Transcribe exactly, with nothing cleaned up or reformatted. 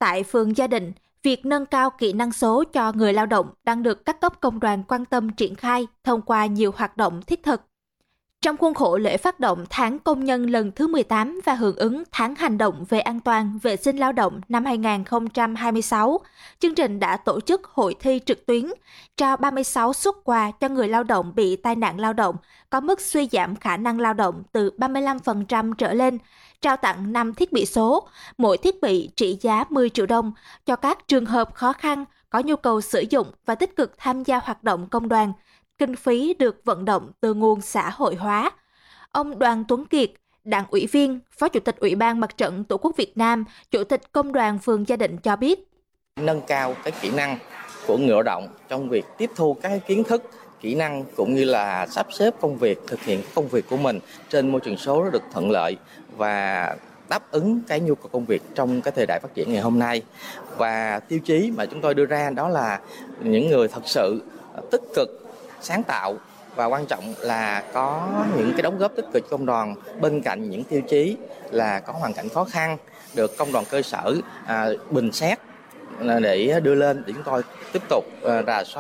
Tại phường Gia Định, việc nâng cao kỹ năng số cho người lao động đang được các cấp công đoàn quan tâm triển khai thông qua nhiều hoạt động thiết thực. Trong khuôn khổ lễ phát động tháng công nhân lần thứ mười tám và hưởng ứng tháng hành động về an toàn vệ sinh lao động năm hai nghìn không trăm hai mươi sáu, chương trình đã tổ chức hội thi trực tuyến, trao ba mươi sáu suất quà cho người lao động bị tai nạn lao động, có mức suy giảm khả năng lao động từ ba mươi lăm phần trăm trở lên, trao tặng năm thiết bị số, mỗi thiết bị trị giá mười triệu đồng cho các trường hợp khó khăn, có nhu cầu sử dụng và tích cực tham gia hoạt động công đoàn. Kinh phí được vận động từ nguồn xã hội hóa. Ông Đoàn Tuấn Kiệt, Đảng ủy viên, Phó Chủ tịch Ủy ban Mặt trận Tổ quốc Việt Nam, Chủ tịch Công đoàn phường Gia Định cho biết. Nâng cao cái kỹ năng của người lao động trong việc tiếp thu các kiến thức, kỹ năng cũng như là sắp xếp công việc, thực hiện công việc của mình trên môi trường số được thuận lợi và đáp ứng cái nhu cầu công việc trong cái thời đại phát triển ngày hôm nay. Và tiêu chí mà chúng tôi đưa ra đó là những người thật sự tích cực, sáng tạo và quan trọng là có những cái đóng góp tích cực công đoàn, bên cạnh những tiêu chí là có hoàn cảnh khó khăn được công đoàn cơ sở à, bình xét để đưa lên để chúng tôi tiếp tục à, rà soát